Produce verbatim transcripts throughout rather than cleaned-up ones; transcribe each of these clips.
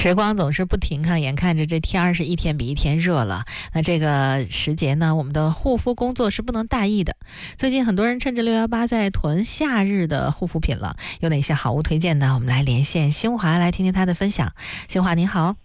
时光总是不停看，眼看着这天儿是一天比一天热了。那这个时节呢，我们的护肤工作是不能大意的。最近很多人趁着六一八在囤夏日的护肤品了，有哪些好物推荐呢？我们来连线新华来听听他的分享。新华您好。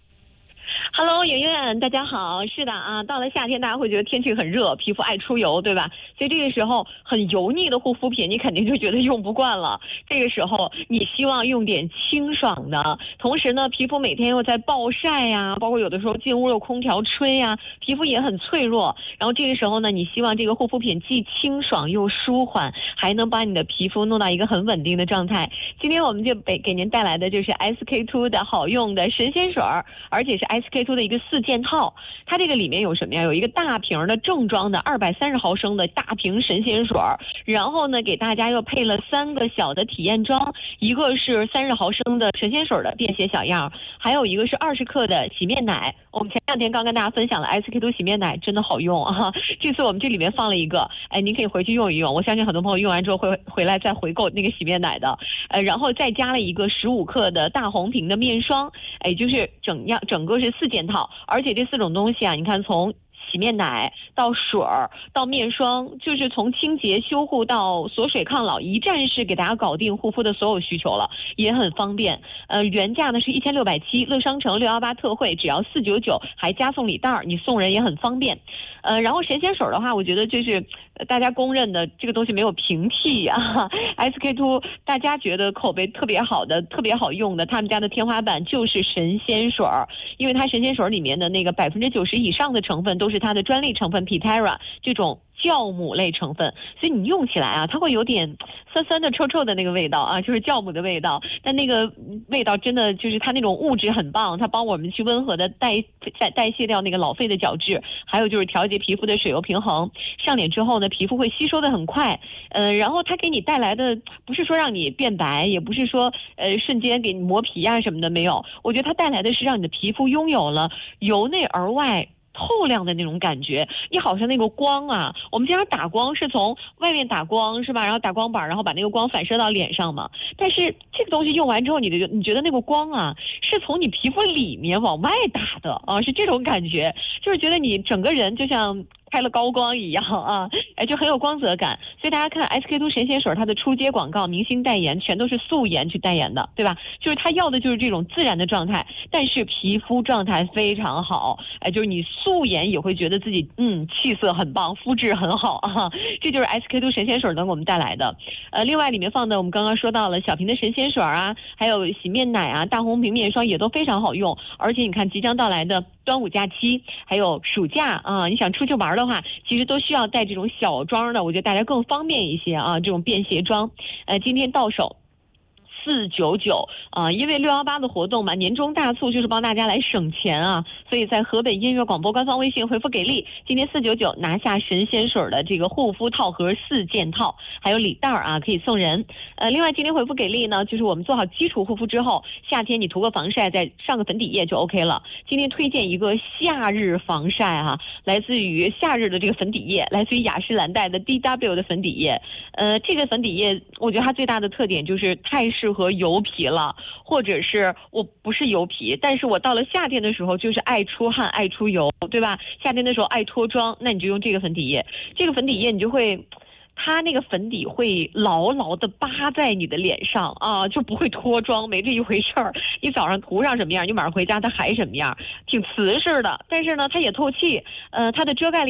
Hello， 圆圆，大家好。是的啊，到了夏天，大家会觉得天气很热，皮肤爱出油，对吧？所以这个时候很油腻的护肤品，你肯定就觉得用不惯了。这个时候，你希望用点清爽的，同时呢，皮肤每天又在暴晒呀、啊，包括有的时候进屋有空调吹呀、啊，皮肤也很脆弱。然后这个时候呢，你希望这个护肤品既清爽又舒缓，还能把你的皮肤弄到一个很稳定的状态。今天我们就给给您带来的就是 S K two 的好用的神仙水，而且是 S K two 的一个四件套。它这个里面有什么呀？有一个大瓶的正装的二百三十毫升的大瓶神仙水，然后呢给大家又配了三个小的体验装，一个是三十毫升的神仙水的便携小样，还有一个是二十克的洗面奶。我们前两天刚跟大家分享了 S K two 洗面奶，真的好用啊！这次我们这里面放了一个，哎，您可以回去用一用，我相信很多朋友用完之后会回来再回购那个洗面奶的。呃，然后再加了一个十五克的大红瓶的面霜，哎，就是整样整个是四件套，而且这四种东西啊，你看从洗面奶到水儿到面霜，就是从清洁修护到锁水抗老，一站式给大家搞定护肤的所有需求了，也很方便。呃，原价呢是一千六百七，乐商城六幺八特惠只要四九九，还加送礼袋，你送人也很方便。呃，然后神仙水的话，我觉得就是大家公认的这个东西没有平替啊。S K two 大家觉得口碑特别好的、特别好用的，他们家的天花板就是神仙水，因为它神仙水里面的那个百分之九十以上的成分都是它的专利成分 Pitera 这种酵母类成分，所以你用起来啊，它会有点酸酸的、臭臭的那个味道啊，就是酵母的味道。但那个味道真的就是它那种物质很棒，它帮我们去温和的代代代谢掉那个老废的角质，还有就是调节皮肤的水油平衡。上脸之后呢，皮肤会吸收的很快，呃，然后它给你带来的不是说让你变白，也不是说呃瞬间给你磨皮啊什么的，没有。我觉得它带来的是让你的皮肤拥有了由内而外透亮的那种感觉，你好像那个光啊，我们经常打光是从外面打光是吧，然后打光板，然后把那个光反射到脸上嘛。但是这个东西用完之后，你的你觉得那个光啊，是从你皮肤里面往外打的啊，是这种感觉，就是觉得你整个人就像开了高光一样啊，哎，就很有光泽感。所以大家看 S K two 神仙水，它的出街广告、明星代言全都是素颜去代言的，对吧？就是他要的就是这种自然的状态，但是皮肤状态非常好，哎，就是你素颜也会觉得自己嗯气色很棒，肤质很好啊。这就是 S K two 神仙水能给我们带来的。呃，另外里面放的我们刚刚说到了小瓶的神仙水啊，还有洗面奶啊、大红瓶面霜也都非常好用。而且你看即将到来的端午假期，还有暑假啊，你想出去玩的话，其实都需要带这种小装的，我觉得大家更方便一些啊，这种便携装。呃，今天到手四九九啊，因为六幺八的活动嘛，年终大促就是帮大家来省钱啊，所以在河北音乐广播官方微信回复给力，今天四九九拿下神仙水的这个护肤套盒四件套，还有礼袋啊，可以送人。呃，另外今天回复给力呢，就是我们做好基础护肤之后，夏天你涂个防晒，再上个粉底液就 OK 了。今天推荐一个夏日防晒啊，来自于夏日的这个粉底液，来自于雅诗兰黛的 D W 的粉底液。呃，这个粉底液我觉得它最大的特点就是太适和油皮了，或者是我不是油皮，但是我到了夏天的时候就是爱出汗爱出油，对吧？夏天的时候爱脱妆，那你就用这个粉底液，这个粉底液你就会它那个粉底会牢牢的扒在你的脸上啊，就不会脱妆，没这一回事儿。你早上涂上什么样，你晚上回家它还什么样，挺瓷实的，但是呢它也透气，呃它的遮盖力